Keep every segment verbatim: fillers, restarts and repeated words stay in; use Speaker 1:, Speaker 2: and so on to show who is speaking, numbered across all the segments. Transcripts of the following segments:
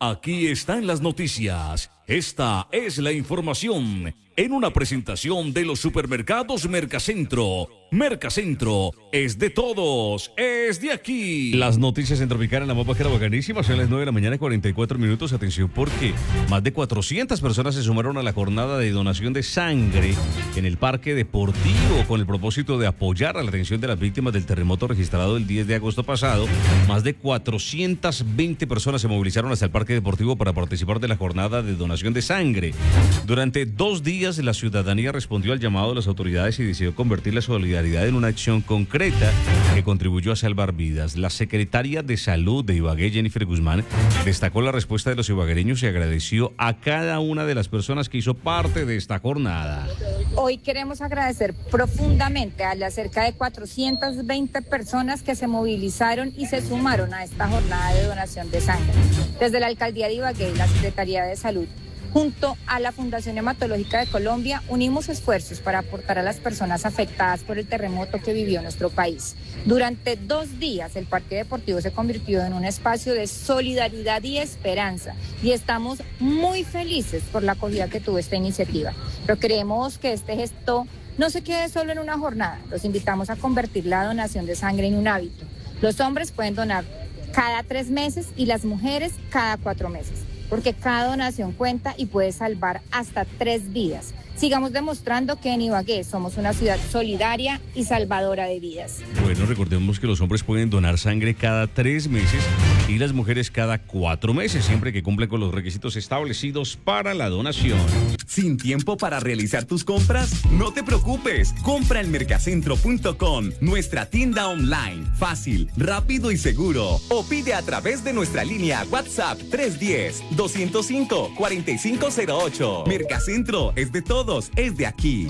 Speaker 1: Aquí están las noticias. Esta es la información en una presentación de los supermercados Mercacentro. Mercacentro es de todos, es de aquí.
Speaker 2: Las noticias en Tropicana, la más bajera bacanísima, son las nueve de la mañana, cuarenta y cuatro minutos. Atención porque más de cuatrocientas personas se sumaron a la jornada de donación de sangre en el Parque Deportivo con el propósito de apoyar a la atención de las víctimas del terremoto registrado el diez de agosto pasado. Más de cuatrocientas veinte personas se movilizaron hasta el Parque Deportivo para participar de la jornada de donación de sangre. Durante dos días la ciudadanía respondió al llamado de las autoridades y decidió convertir la solidaridad en una acción concreta que contribuyó a salvar vidas. La secretaria de Salud de Ibagué, Jennifer Guzmán, destacó la respuesta de los ibaguereños y agradeció a cada una de las personas que hizo parte de esta jornada.
Speaker 3: Hoy queremos agradecer profundamente a las cerca de cuatrocientas veinte personas que se movilizaron y se sumaron a esta jornada de donación de sangre. Desde la Alcaldía de Ibagué y la Secretaría de Salud, junto a la Fundación Hematológica de Colombia, unimos esfuerzos para aportar a las personas afectadas por el terremoto que vivió nuestro país. Durante dos días, el Parque Deportivo se convirtió en un espacio de solidaridad y esperanza, y estamos muy felices por la acogida que tuvo esta iniciativa. Pero queremos que este gesto no se quede solo en una jornada. Los invitamos a convertir la donación de sangre en un hábito. Los hombres pueden donar cada tres meses y las mujeres cada cuatro meses. Porque cada donación cuenta y puede salvar hasta tres vidas. Sigamos demostrando que en Ibagué somos una ciudad solidaria y salvadora de vidas.
Speaker 2: Bueno, recordemos que los hombres pueden donar sangre cada tres meses y las mujeres cada cuatro meses, siempre que cumplen con los requisitos establecidos para la donación.
Speaker 4: ¿Sin tiempo para realizar tus compras? No te preocupes, compra en mercacentro punto com, nuestra tienda online, fácil, rápido y seguro. O pide a través de nuestra línea WhatsApp tres uno cero, dos cero cinco, cuatro cinco cero ocho. Mercacentro es de todos, es de aquí.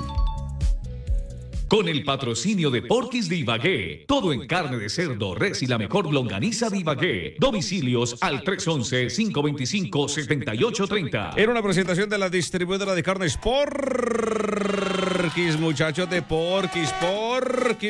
Speaker 5: Con el patrocinio de Porquis de Ibagué. Todo en carne de cerdo, res y la mejor longaniza de Ibagué. Domicilios al tres once, cinco veinticinco, setenta y ocho treinta.
Speaker 2: Era una presentación de la distribuidora de carnes Porquis, muchachos de Porquis, Porquis.